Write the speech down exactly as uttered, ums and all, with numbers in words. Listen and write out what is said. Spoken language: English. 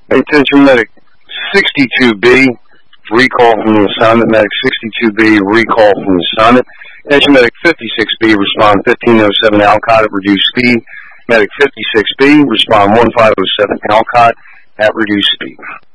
Attention Medic sixty-two B, recall from the assignment. Medic sixty-two B, recall from the assignment. Attention Medic fifty-six B, respond fifteen oh seven Alcott at reduced speed. Medic fifty-six B, respond one five oh seven Alcott at reduced speed.